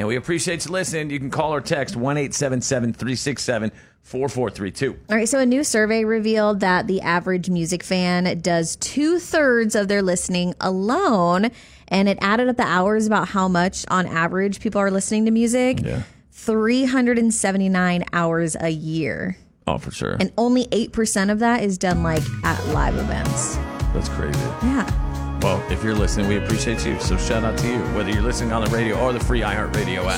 And we appreciate you listening. You can call or text 1-877-367-4432. All right, so a new survey revealed that the average music fan does 2/3 of their listening alone, and it added up the hours about how much on average people are listening to music. Yeah. 379 hours a year. Oh, for sure. And only 8% of that is done like at live events. That's crazy. Yeah. Well, if you're listening, we appreciate you. So shout out to you, whether you're listening on the radio or the free iHeartRadio app.